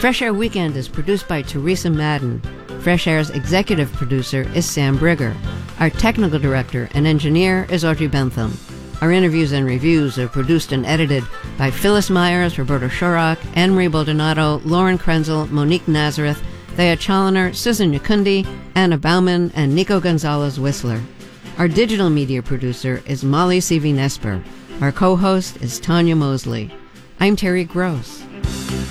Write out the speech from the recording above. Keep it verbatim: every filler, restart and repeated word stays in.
Fresh Air Weekend is produced by Teresa Madden. Fresh Air's executive producer is Sam Brigger. Our technical director and engineer is Audrey Bentham. Our interviews and reviews are produced and edited by Phyllis Myers, Roberto Shorak, Anne-Marie Baldonado, Lauren Krenzel, Monique Nazareth, Thea Challoner, Susan Yakundi, Anna Bauman, and Nico Gonzalez-Whistler. Our digital media producer is Molly Seavey-Nesper. Our co-host is Tanya Mosley. I'm Terry Gross.